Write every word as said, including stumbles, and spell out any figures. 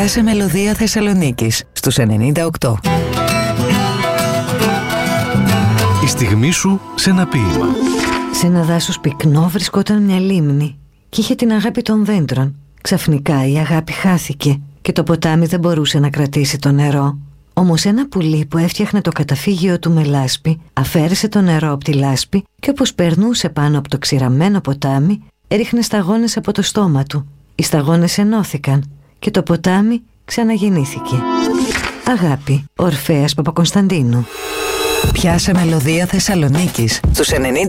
Πιάσε μελωδία Θεσσαλονίκης στους ενενήντα οκτώ. Η στιγμή σου σε ένα ποίημα. Σε ένα δάσος πυκνό βρισκόταν μια λίμνη και είχε την αγάπη των δέντρων. Ξαφνικά η αγάπη χάθηκε και το ποτάμι δεν μπορούσε να κρατήσει το νερό. Όμως ένα πουλί που έφτιαχνε το καταφύγιο του με λάσπη αφαίρεσε το νερό από τη λάσπη και όπως περνούσε πάνω από το ξηραμένο ποτάμι έριχνε σταγόνες από το στόμα του. Οι σταγόνες ενώθηκαν και το ποτάμι ξαναγεννήθηκε. Αγάπη, Ορφέας Παπακωνσταντίνου. Πιάσε μελωδία Θεσσαλονίκης στους ενενήντα